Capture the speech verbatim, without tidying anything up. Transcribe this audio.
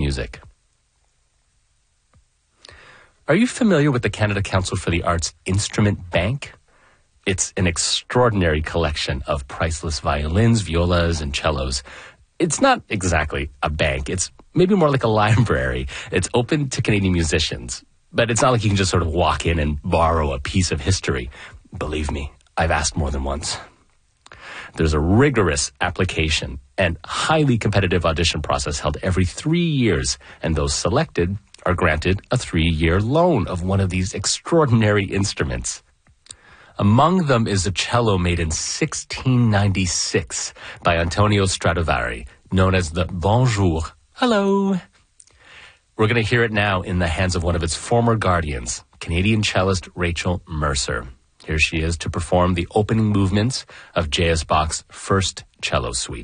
music. Are you familiar with the Canada Council for the Arts Instrument Bank? It's an extraordinary collection of priceless violins, violas, and cellos. It's not exactly a bank. It's maybe more like a library. It's open to Canadian musicians, but it's not like you can just sort of walk in and borrow a piece of history. Believe me, I've asked more than once. There's a rigorous application and highly competitive audition process held every three years, and those selected are granted a three-year loan of one of these extraordinary instruments. Among them is a cello made in sixteen ninety-six by Antonio Stradivari, known as the Bonjour. Hello. We're going to hear it now in the hands of one of its former guardians, Canadian cellist Rachel Mercer. Here she is to perform the opening movements of J S. Bach's first cello suite.